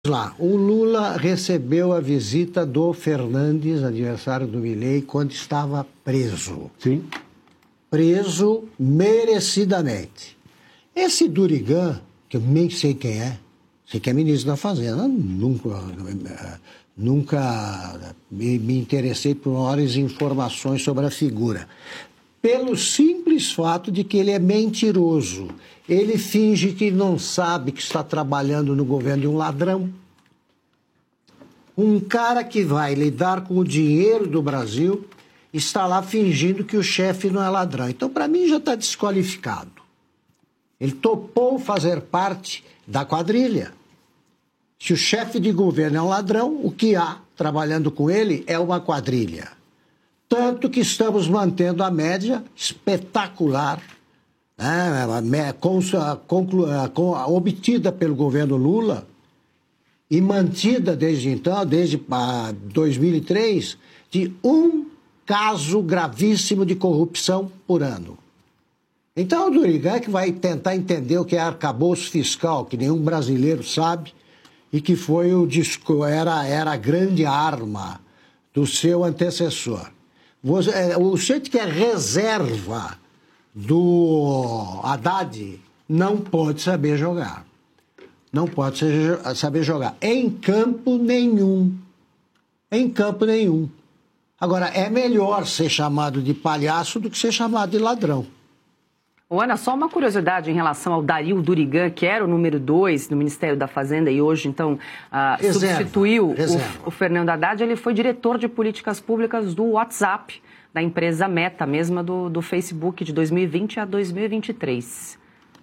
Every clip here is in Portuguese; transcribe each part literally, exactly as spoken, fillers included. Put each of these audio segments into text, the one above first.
Lá, o Lula recebeu a visita do Fernandes, adversário do Milei, quando estava preso. Sim. Preso merecidamente. Esse Durigan, que eu nem sei quem é, sei que é ministro da Fazenda, nunca, nunca me, me interessei por maiores informações sobre a figura. Pelo simples fato de que ele é mentiroso. Ele finge que não sabe que está trabalhando no governo de um ladrão. Um cara que vai lidar com o dinheiro do Brasil está lá fingindo que o chefe não é ladrão. Então, para mim, já está desqualificado. Ele topou fazer parte da quadrilha. Se o chefe de governo é um ladrão, o que há trabalhando com ele é uma quadrilha. Tanto que estamos mantendo a média espetacular, né, conclu, obtida pelo governo Lula e mantida desde então, desde dois mil e três, de um caso gravíssimo de corrupção por ano. Então o Durigan é que vai tentar entender o que é arcabouço fiscal, que nenhum brasileiro sabe, e que foi o era, era a grande arma do seu antecessor. O sujeito que é reserva do Haddad não pode saber jogar. Não pode saber jogar. Em campo nenhum. Em campo nenhum. Agora, é melhor ser chamado de palhaço do que ser chamado de ladrão. Ô, Ana, só uma curiosidade em relação ao Dario Durigan, que era o número dois no Ministério da Fazenda e hoje, então, uh, reserva, substituiu reserva. O, o Fernando Haddad. Ele foi diretor de políticas públicas do WhatsApp, da empresa Meta, mesma do, do Facebook, de dois mil e vinte a dois mil e vinte e três.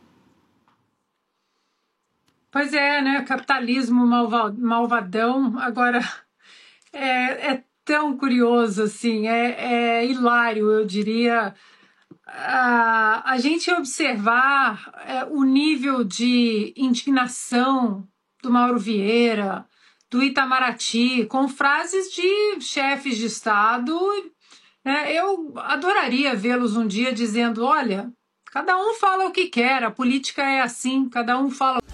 Pois é, né? Capitalismo malva, malvadão. Agora, é, é tão curioso, assim, é, é hilário, eu diria... Uh, a gente observar uh, o nível de indignação do Mauro Vieira, do Itamaraty, com frases de chefes de Estado. Uh, eu adoraria vê-los um dia dizendo, olha, cada um fala o que quer, a política é assim, cada um fala...